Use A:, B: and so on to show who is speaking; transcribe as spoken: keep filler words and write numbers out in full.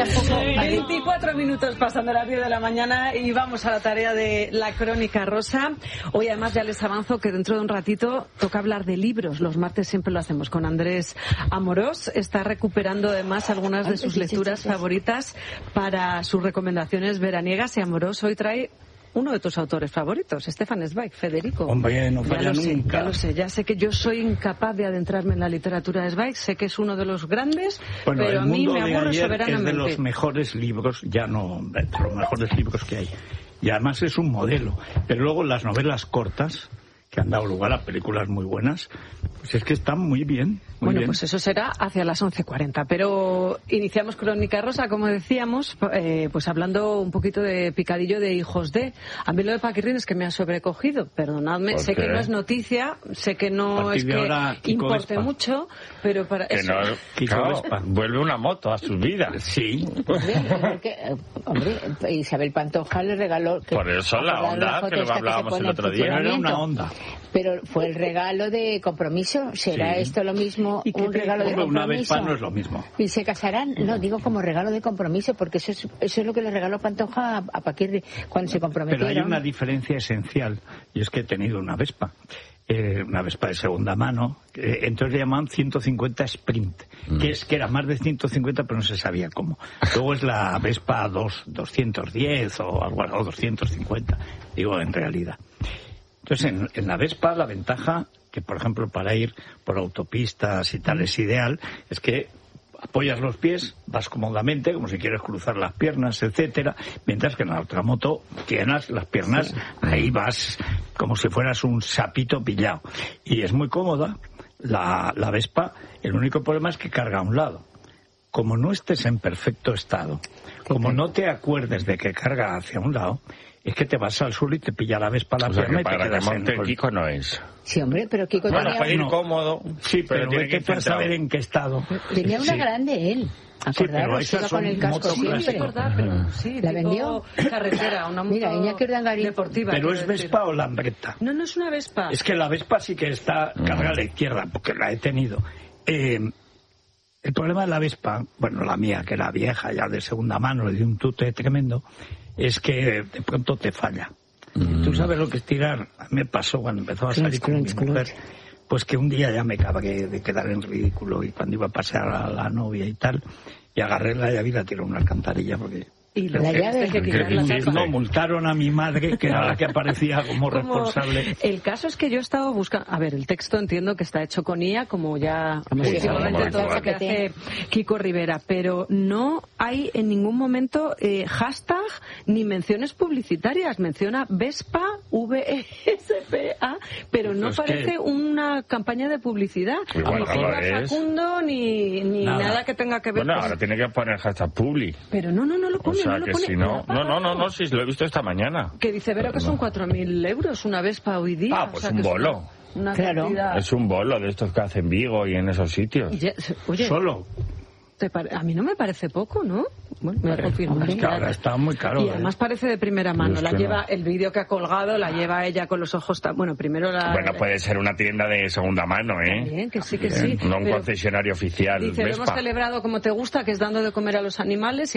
A: veinticuatro minutos pasando las diez de la mañana y vamos a la tarea de la Crónica Rosa. Hoy además ya les avanzo que dentro de un ratito toca hablar de libros. Los martes siempre lo hacemos con Andrés Amorós. Está recuperando además algunas de sus lecturas favoritas para sus recomendaciones veraniegas, y Amorós hoy trae uno de tus autores favoritos, Stefan Zweig, Federico.
B: Hombre, no falla
A: ya
B: nunca.
A: Sé, ya lo sé, ya sé que yo soy incapaz de adentrarme en la literatura de Zweig, sé que es uno de los grandes,
B: bueno,
A: pero a mí me aburre
B: soberanamente. Es de
A: soberanamente.
B: los mejores libros, ya no, de los mejores libros que hay. Y además es un modelo. Pero luego las novelas cortas, que han dado lugar a películas muy buenas, pues es que están muy bien. Muy
A: bueno,
B: bien.
A: pues eso será hacia las once cuarenta. Pero iniciamos Crónica Rosa, como decíamos, eh, pues hablando un poquito de picadillo de Hijos de. A mí lo de Paquirrín es que me ha sobrecogido, perdonadme. Sé que no es noticia, sé que no es que ahora, importe Vespa. mucho, pero para
C: que
A: eso...
C: No, claro, vuelve una moto a sus vidas.
B: Sí.
D: Hombre, hombre, Isabel Pantoja le regaló... Que,
C: Por eso la onda, la que lo hablábamos que el otro día.
B: No era una onda.
D: Pero fue el regalo de compromiso. ¿Será sí. esto lo mismo?
A: ¿Y
D: un regalo de compromiso?
B: Una Vespa no es lo mismo.
D: ¿Y se casarán? No, digo como regalo de compromiso, porque eso es, eso es lo que le regaló Pantoja a, a Paquirri cuando se comprometieron.
B: Pero hay una diferencia esencial, y es que he tenido una Vespa. Eh, una Vespa de segunda mano, eh, entonces le llamaban ciento cincuenta Sprint, mm. que es que era más de ciento cincuenta pero no se sabía cómo. Luego es la Vespa dos, doscientos diez o algo, o doscientos cincuenta, digo en realidad. Entonces en, en la Vespa la ventaja, que por ejemplo para ir por autopistas y tal es ideal, es que apoyas los pies, vas cómodamente, como si quieres cruzar las piernas, etcétera, mientras que en la otra moto tienes las piernas, sí. ahí vas como si fueras un sapito pillado. Y es muy cómoda la, la Vespa, el único problema es que carga a un lado. Como no estés en perfecto estado, como no te acuerdes de que carga hacia un lado, es que te vas al suelo y te pilla la Vespa la
C: o sea,
B: pierna
C: que para
B: y te
C: que
B: quedas
C: monte
B: en el...
C: Kiko no es.
D: Sí, hombre, pero Kiko
C: bueno,
D: tenía...
C: para ir cómodo.
B: Sí, pero, pero vete a saber en qué estado.
D: Tenía una
B: sí.
D: grande él.
B: Sí, pero esas son
D: con el casco
A: siempre. Acordar, pero sí,
D: la vendió.
A: Carretera, una moto
D: Mira, Iñaki Urdangarín
A: deportiva.
B: Pero es
A: decir.
B: Vespa o Lambretta.
A: No, no es una Vespa.
B: Es que la Vespa sí que está cargada a la izquierda, porque la he tenido. Eh, el problema de la Vespa, bueno, la mía, que era vieja, ya de segunda mano, de un tute tremendo, es que de pronto te falla. Mm. Tú sabes lo que es tirar. A mí me pasó cuando empezó a salir con mi mujer, pues que un día ya me cabré de quedar en ridículo, y cuando iba a pasear a la novia y tal, y agarré la llave y la tiré a una alcantarilla, porque...
A: Y la llave que quitar la tapa.
B: No, multaron a mi madre, que era la que aparecía como, como responsable.
A: El caso es que yo he estado buscando... A ver, el texto entiendo que está hecho con I A, como ya...
C: Sí,
A: seguramente todo lo que hace Kiko Rivera, pero no hay en ningún momento eh, hashtag ni menciones publicitarias. Menciona Vespa, V E S P A, pero no pues parece que... una campaña de publicidad.
C: Igual
A: ni
C: no
A: que Facundo, ni, ni nada. nada que tenga que ver
C: bueno,
A: con...
C: ahora tiene que poner hashtag publi.
A: Pero no, no, no lo pone.
C: O sea,
A: no lo
C: que
A: pone.
C: si no... No, no, no, no, sí, lo he visto esta mañana.
A: Que dice Vero que son cuatro mil euros una Vespa hoy día.
C: Ah, pues
A: o sea,
C: un bolo.
A: Una, una
D: claro.
A: cantidad...
C: Es un bolo de estos que hacen Vigo y en esos sitios.
A: Ya, oye,
B: solo.
A: Te pare... A mí no me parece poco, ¿no? Bueno, me confirmo.
B: Es que ahora está muy caro.
A: Y además parece de primera mano.
C: Es
A: la
C: que
A: lleva,
C: no.
A: el vídeo que ha colgado, la lleva ella con los ojos... Tan... Bueno, primero la...
C: Bueno, puede ser una tienda de segunda mano, ¿eh?
A: Bien, que sí, que sí.
C: No un
A: pero...
C: concesionario oficial.
A: Dice, lo
C: Vespa.
A: hemos celebrado como te gusta, que es dando de comer a los animales...